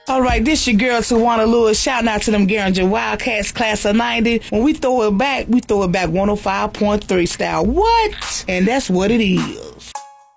All right, this your girl Tawana Lewis. Shouting out to them Garinger Wildcats class of 90. When we throw it back 105.3 style. What? And that's what it is.